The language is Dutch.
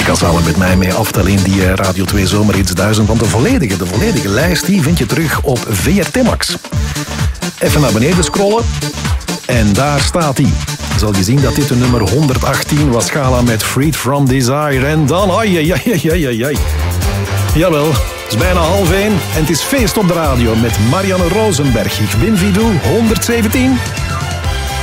ga samen met mij mee aftellen in die Radio 2 Zomerhits 1000. Want de volledige lijst die vind je terug op VRT Max. Even naar beneden scrollen. En daar staat hij. Zal je zien dat dit de nummer 118 was. Scala met Freed From Desire. En dan... Ai. Jawel, het is bijna 12:30 en het is feest op de radio met Marianne Rosenberg. Ik ben Vidou, 117.